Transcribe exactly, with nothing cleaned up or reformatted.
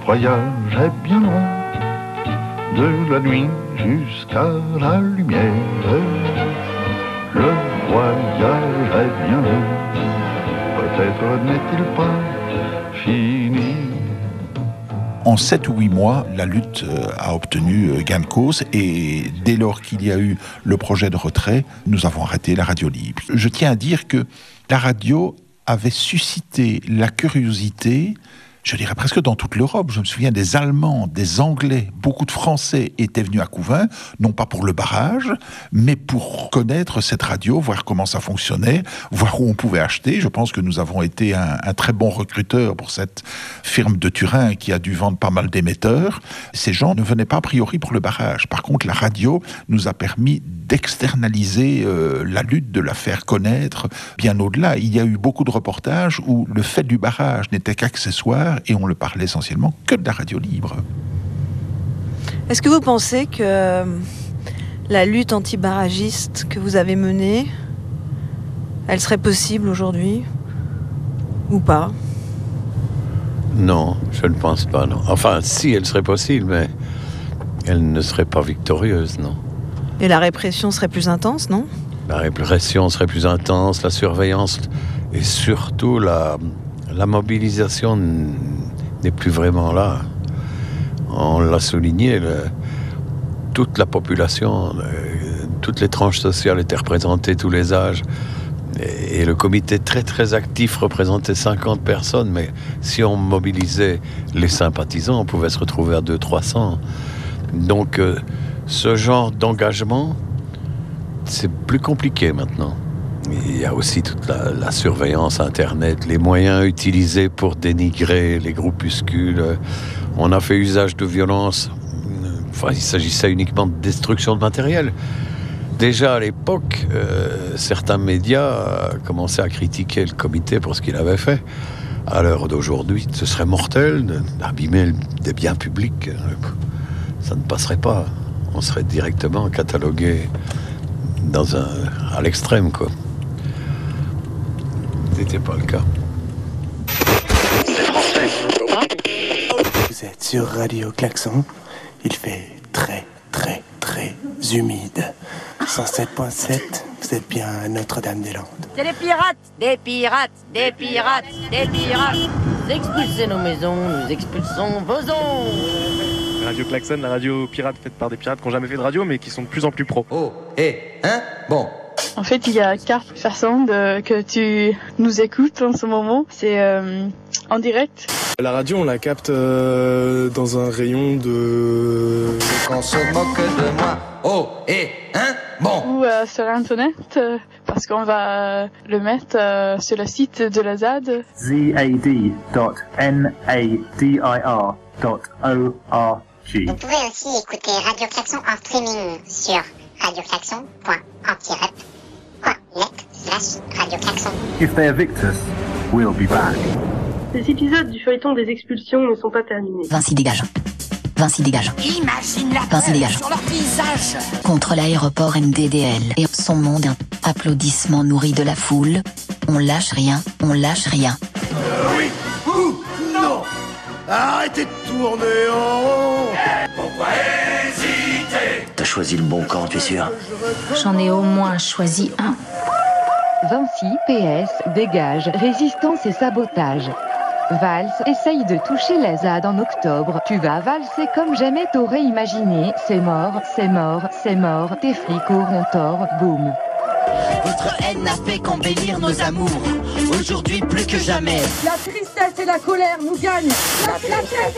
voyage est bien loin, de la nuit jusqu'à la lumière. Le voyage est bien long, peut-être n'est-il pas fini. En sept ou huit mois, la lutte a obtenu gain de cause et dès lors qu'il y a eu le projet de retrait, nous avons arrêté la radio libre. Je tiens à dire que la radio avait suscité la curiosité, je dirais presque dans toute l'Europe. Je me souviens des Allemands, des Anglais, beaucoup de Français étaient venus à Couvain, non pas pour le barrage, mais pour connaître cette radio, voir comment ça fonctionnait, voir où on pouvait acheter. Je pense que nous avons été un, un très bon recruteur pour cette firme de Turin qui a dû vendre pas mal d'émetteurs. Ces gens ne venaient pas a priori pour le barrage. Par contre, la radio nous a permis d'externaliser euh, la lutte, de la faire connaître bien au-delà. Il y a eu beaucoup de reportages où le fait du barrage n'était qu'accessoire et on ne parlait essentiellement que de la radio libre. Est-ce que vous pensez que la lutte anti-barragiste que vous avez menée, elle serait possible aujourd'hui ou pas ? Non, je ne pense pas, non. Enfin, si, elle serait possible, mais elle ne serait pas victorieuse, non. Et la répression serait plus intense, non ? La répression serait plus intense, la surveillance et surtout la, la mobilisation n'est plus vraiment là. On l'a souligné, le, toute la population, le, toutes les tranches sociales étaient représentées, tous les âges. Et, et le comité très très actif représentait cinquante personnes, mais si on mobilisait les sympathisants, on pouvait se retrouver à deux cents, trois cents. Donc euh, ce genre d'engagement, c'est plus compliqué maintenant. Il y a aussi toute la, la surveillance Internet, les moyens utilisés pour dénigrer les groupuscules. On a fait usage de violence. Enfin, il s'agissait uniquement de destruction de matériel. Déjà à l'époque, euh, certains médias commençaient à critiquer le comité pour ce qu'il avait fait. À l'heure d'aujourd'hui, ce serait mortel d'abîmer des biens publics. Ça ne passerait pas. On serait directement catalogué dans un, à l'extrême, quoi. C'était pas le cas. Vous êtes sur Radio Klaxon. Il fait très, très, très humide. cent sept virgule sept, vous êtes bien à Notre-Dame-des-Landes. C'est des pirates, des pirates, des pirates, des pirates. Vous expulsez nos maisons, nous expulsons vos ondes. Radio Klaxon, la radio pirate faite par des pirates qui n'ont jamais fait de radio, mais qui sont de plus en plus pros. Oh, hé, hein, bon. En fait, il y a quatre façons de, que tu nous écoutes en ce moment. C'est euh, en direct. La radio, on la capte euh, dans un rayon de... Qu'on se moque de moi. Oh, hé, hein, bon. Ou euh, sur Internet, euh, parce qu'on va euh, le mettre euh, sur le site de la Z A D. Z A D dot N A D I R dot O R G. Vous pouvez aussi écouter Radio Klaxon en streaming sur radioklaxon point antirep point net slash Radio Klaxon. If they evict us, we'll be back. Les épisodes du feuilleton des expulsions ne sont pas terminés. Vinci dégage. Vinci dégage. Imagine la Vinci dégage. sur leur visage. Contre l'aéroport N D D L et son monde, un applaudissement nourri de la foule. On lâche rien, on lâche rien. Euh, oui ou non. Arrêtez de tourner en rond. Pourquoi hésiter? T'as choisi le bon camp, tu es sûr? J'en ai au moins choisi un. Vinci, P S, dégage, résistance et sabotage. Valls essaye de toucher la Z A D en octobre. Tu vas valser comme jamais t'aurais imaginé. C'est mort, c'est mort, c'est mort. Tes flics auront tort, boum. Votre haine n'a fait qu'embellir nos amours. Aujourd'hui plus que jamais. La tristesse et la colère nous gagnent. La tristesse